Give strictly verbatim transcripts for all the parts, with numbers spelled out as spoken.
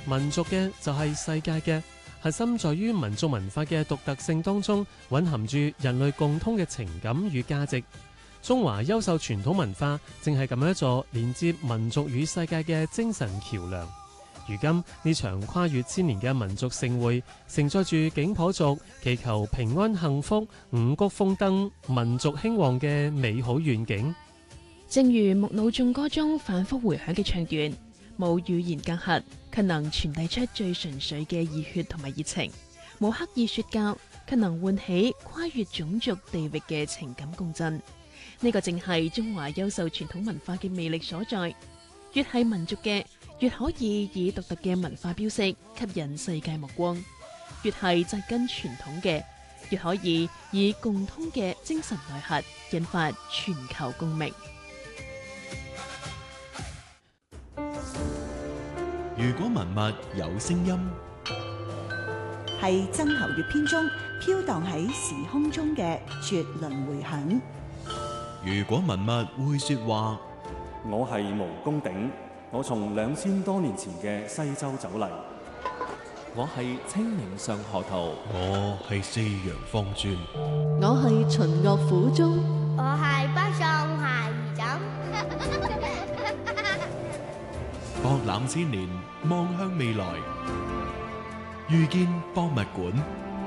民族嘅就係世界嘅，核心在於民族文化嘅獨特性當中，蘊含住人類共通嘅情感與價值。中華優秀傳統文化正係咁樣一座連接民族與世界嘅精神橋樑。如今呢場跨越千年嘅民族盛會，承載住景頗族祈求平安幸福、五穀豐登、民族興旺嘅美好願景。 正如木腦眾歌中反覆回響嘅唱段，冇語言隔閡，卻能傳遞出最純粹嘅熱血同埋熱情；冇刻意說教，卻能喚起跨越種族地域嘅情感共振。呢個正係中華優秀傳統文化嘅魅力所在。越係民族嘅，越可以以獨特嘅文化標識吸引世界目光；越係紮根傳統嘅，越可以以共通嘅精神內核引發全球共鳴。 如果文物有聲音， 係曾侯乙編中飄蕩喺時空中嘅絕倫迴響。 如果文物會說話， 我係毛公鼎，我從兩千多年前嘅西周走嚟。 我係清明上河圖， 我係四陽方尊， 我係秦樂府中， 我係北宋鞋兒枕。 博覽千年，望向未來，遇見博物館。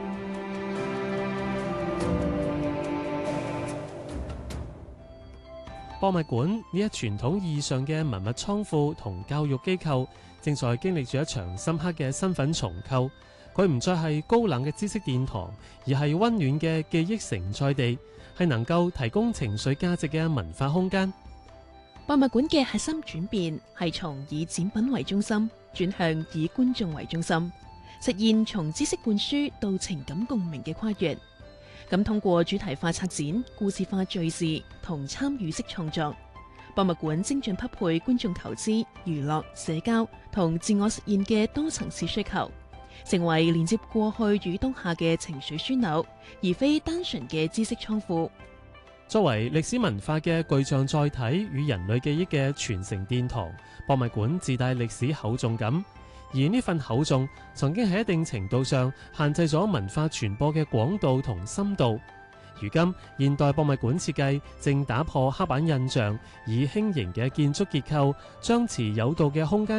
博物館呢一傳統意義上嘅文物倉庫同教育機構，正在經歷住一場深刻嘅身份重構。佢唔再係高冷嘅知識殿堂，而係溫暖嘅記憶承載地，係能夠提供情緒價值嘅文化空間。 博物館嘅核心轉變係從以展品為中心，轉向以觀眾為中心，實現從知識灌輸到情感共鳴嘅跨越。咁通過主題化策展、故事化敘事同參與式創作，博物館精準匹配觀眾投資、娛樂、社交同自我實現嘅多層次需求，成為連接過去與當下嘅情緒樞紐，而非單純嘅知識倉庫。 作為歷史文化嘅具象載體與人類記憶嘅傳承殿堂，博物館自帶歷史厚重感，而呢份厚重曾經喺一定程度上限制咗文化傳播嘅廣度同深度。如今現代博物館設計正打破刻板印象，以輕盈嘅建築結構，張弛有度嘅空間